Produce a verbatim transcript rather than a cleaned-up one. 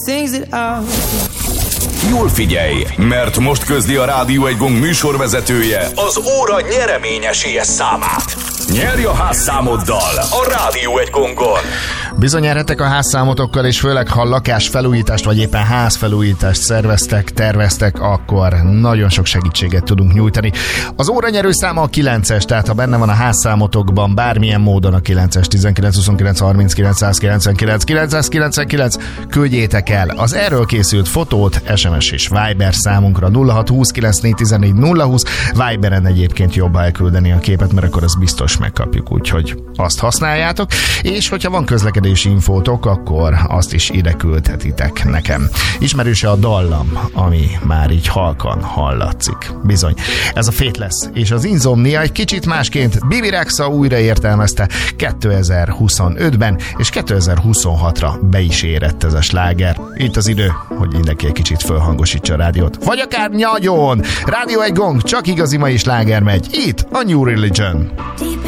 things that I... Jól figyelj, mert most közli a Rádió Egy Gong műsorvezetője az óra nyereményesélyes számát. Nyerj a házszámoddal a Rádió Egy Gongon. Bizony nyerhetek a házszámotokkal, és főleg ha lakásfelújítást vagy éppen házfelújítást szerveztek, terveztek, akkor nagyon sok segítséget tudunk nyújtani. Az óranyerő száma a kilences, tehát ha benne van a házszámotokban bármilyen módon a kilences, tizenkilenc, huszonkilenc, harminckilenc, kilencszázkilencvenkilenc, küldjétek el az erről készült fotót es em es és Viber számunkra nulla hat húsz kilencvennégy tizennégy nulla húsz. Viberen egyébként jobb elküldeni a képet, mert akkor az biztos megkapjuk, úgyhogy azt használjátok, és hogyha van közlekedési infótok, akkor azt is ide küldhetitek nekem. Ismerőse a dallam, ami már így halkan hallatszik. Bizony, ez a Faithless, és az Insomnia egy kicsit másként Bibi Rexha újra értelmezte kétezer-huszonötben, és kétezer-huszonhatra be is érett ez a sláger. Itt az idő, hogy mindenki egy kicsit fölhangosítsa a rádiót. Vagy akár nyagyon! Rádió Egy Gong, csak igazi mai sláger megy. Itt a New Religion.